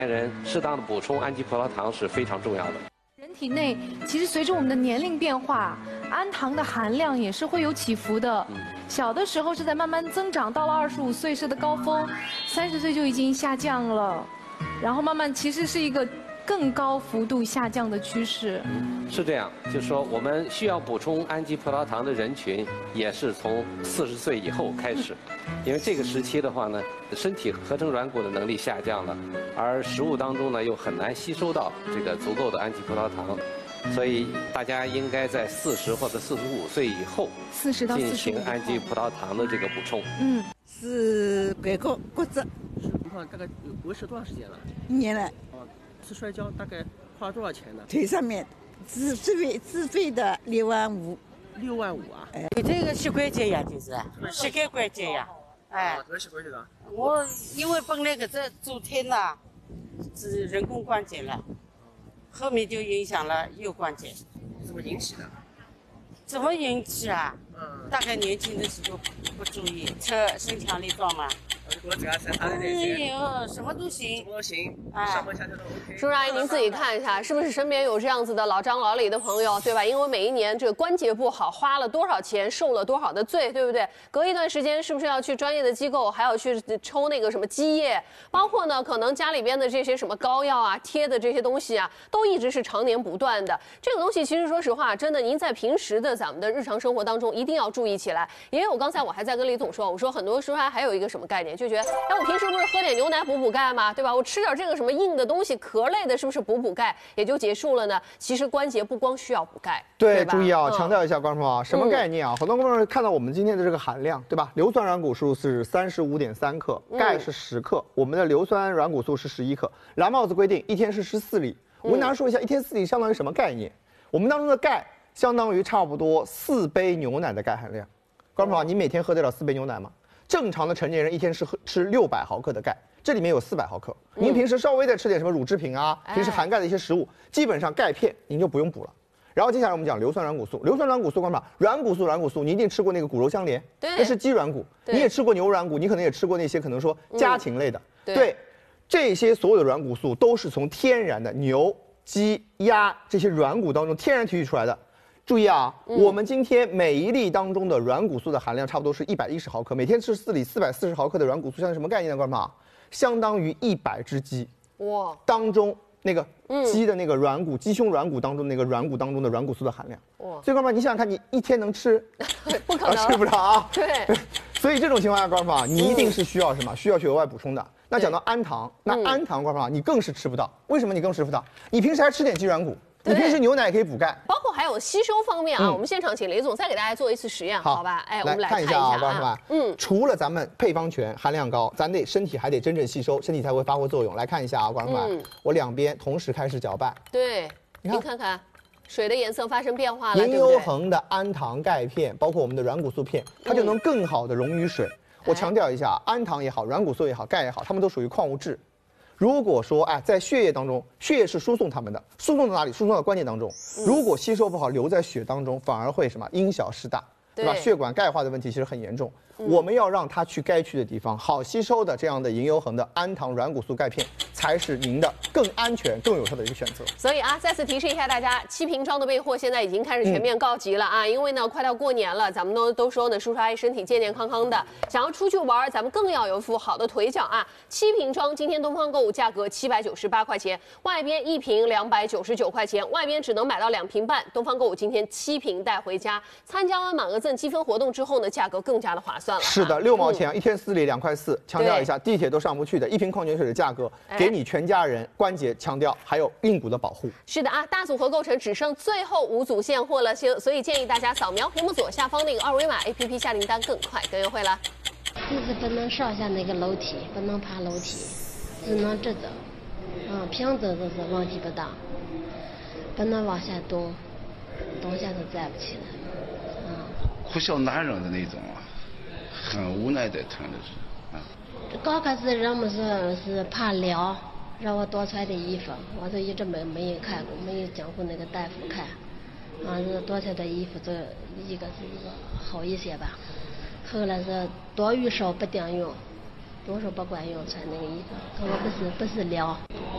人适当的补充氨基葡萄糖是非常重要的。 人体内其实随着我们的年龄变化，氨糖的含量也是会有起伏的。小的时候是在慢慢增长，到了25岁是的高峰，30岁就已经下降了，然后慢慢其实是一个更高幅度下降的趋势。 是这样，就是说我们需要补充氨基葡萄糖的人群，也是从40岁以后开始，因为这个时期的话呢，身体合成软骨的能力下降了，而食物当中呢又很难吸收到这个足够的氨基葡萄糖，所以大家应该在40或者45岁以后 40到45 进行氨基葡萄糖的这个补充。 是拐个骨折， 是情况大概维持多长时间了 1年了。 是摔跤大概花了多少钱呢？ 腿上面自费的6万5。 6万5啊！ 这个膝关节呀，就是膝盖关节呀。哎， 怎么膝关节的？ 我因为本来这昨天呢是人工关节了，后面就影响了右关节。 怎么引起的？ 怎么引起啊？大概年轻的时候不注意，身强力壮嘛。 我只要3他的那哎些， 呦，什么都行， 什么都行， 哎上班下课都 OK。 叔叔阿姨，您自己看一下，是不是身边有这样子的老张老李的朋友，对吧？因为每一年这个关节不好，花了多少钱，受了多少的罪，对不对？隔一段时间是不是要去专业的机构，还要去抽那个什么积液？包括呢，可能家里边的这些什么膏药啊、贴的这些东西啊，都一直是常年不断的。这个东西其实说实话，真的，您在平时的咱们的日常生活当中一定要注意起来。因为我刚才我还在跟李总说，我说很多时候还有一个什么概念，就觉得，哎，我平时不是喝点牛奶补钙吗？对吧？我吃点这个什么硬的东西、壳类的，是不是补钙也就结束了呢？其实关节不光需要补钙， 对， 吧注意啊，强调一下，观众朋友啊，什么概念啊？很多观众看到我们今天的这个含量，对吧？硫酸软骨素是35.3克，钙是10克，我们的硫酸软骨素是11克。蓝帽子规定一天是14粒。我跟大家说一下，一天4粒相当于什么概念？我们当中的钙相当于差不多4杯牛奶的钙含量。观众朋友，你每天喝得了4杯牛奶吗？正常的成年人一天是吃600毫克的钙，这里面有400毫克。您平时稍微再吃点什么乳制品啊，平时含钙的一些食物，基本上钙片您就不用补了。然后接下来我们讲硫酸软骨素，硫酸软骨素，观众朋友，软骨素，你一定吃过那个骨肉相连，那是鸡软骨，你也吃过牛软骨，你可能也吃过那些可能说家禽类的，对，这些所有的软骨素都是从天然的牛、鸡、鸭这些软骨当中天然提取出来的。注意啊，我们今天每一粒当中的软骨素的含量差不多是110毫克，每天吃4粒440毫克的软骨素，相当于什么概念呢？观众朋友，相当于100只鸡哇当中那个鸡的那个软骨、鸡胸软骨当中那个软骨当中的软骨素的含量哇。所以观众朋友，你想想看，你一天能吃？ 不可能， 吃不着啊。 对。 所以这种情况下，观众朋友，你一定是需要什么？需要去额外补充的。那讲到氨糖，那氨糖，观众朋友，你更是吃不到。为什么你更吃不到？你平时还吃点鸡软骨。你平时牛奶也可以补钙， 包括还有吸收方面啊。我们现场请雷总再给大家做一次实验，好吧？哎，我们来看一下啊， 观众们，除了咱们配方全、含量高，咱身体还得真正吸收，身体才会发挥作用。来看一下啊，观众们，我两边同时开始搅拌， 对，您看看，水的颜色发生变化了， 银优恒的氨糖钙片，包括我们的软骨素片，它就能更好的溶于水。我强调一下，氨糖也好，软骨素也好，钙也好，它们都属于矿物质。如果说在血液当中，血液是输送它们的，输送到哪里？输送到关节当中。如果吸收不好，留在血当中，反而会什么因小失大，对吧？血管钙化的问题其实很严重。我们要让它去该去的地方，好吸收的这样的银优恒的氨糖软骨素钙片，才是您的更安全、更有效的一个选择。 所以啊，再次提示一下大家，7瓶装的备货现在已经开始全面告急了啊！因为呢，快到过年了，咱们都说呢，叔叔阿姨身体健健康康的，想要出去玩，咱们更要有一副好的腿脚啊！7瓶装，今天东方购物价格798块钱，外边1瓶299块钱，外边只能买到2瓶半。东方购物今天7瓶带回家，参加完满额赠积分活动之后呢，价格更加的划算了。 是的，6毛钱啊，一天4粒2块4。强调一下，地铁都上不去的1瓶矿泉水的价格，给你全家人关节强调还有硬骨的保护。 是的啊，大组合购成只剩最后5组现货了，所以建议大家扫描屏幕左下方那个2维码 APP 下订单更快更优惠了。 就是不能上下那个楼梯，不能爬楼梯，只能直走。平走就是问题不大，不能往下动，动下都站不起来。 哭笑难忍的那种啊，很无奈的疼的是啊。 刚开始人们说是怕凉，让我多穿点衣服，我都一直没人看过，没有讲过那个大夫看。是多穿点衣服，这一个好一些吧。后来是多与少不顶用，多少不管用，穿那个衣服，可我不是凉。